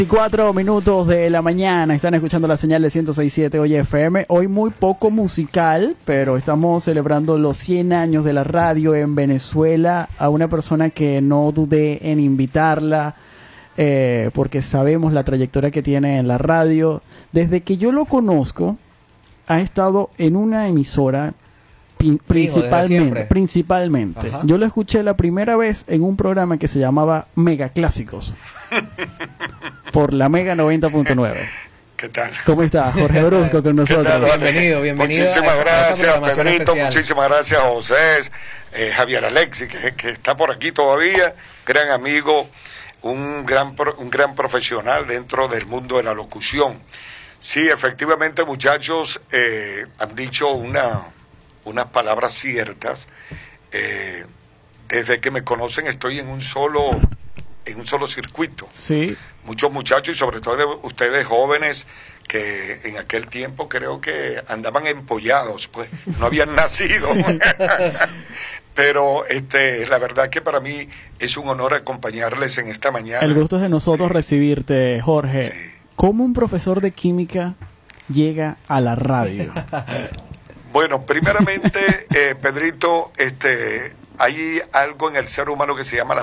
24 minutos de la mañana, están escuchando la señal de 106.7 Hoy FM. Hoy muy poco musical, pero estamos celebrando los 100 años de la radio en Venezuela. A una persona que no dudé en invitarla, porque sabemos la trayectoria que tiene en la radio. Desde que yo lo conozco, ha estado en una emisora principalmente. Ajá. Yo lo escuché la primera vez en un programa que se llamaba Mega Clásicos por la Mega 90.9. ¿Qué tal? ¿Cómo está? Jorge Brusco con nosotros. ¿Qué tal? Bienvenido. Muchísimas gracias, Pedrito. Especial. Muchísimas gracias, José. Javier Alexis, que está por aquí todavía. Gran amigo, un gran profesional dentro del mundo de la locución. Sí, efectivamente, muchachos, han dicho unas palabras ciertas. Desde que me conocen estoy en un solo circuito. Sí. Muchos muchachos y sobre todo ustedes jóvenes que en aquel tiempo creo que andaban empollados, pues no habían nacido. Pero la verdad que para mí es un honor acompañarles en esta mañana. El gusto es de nosotros recibirte, Jorge. Sí. ¿Cómo un profesor de química llega a la radio? Bueno, primeramente, Pedrito, hay algo en el ser humano que se llama la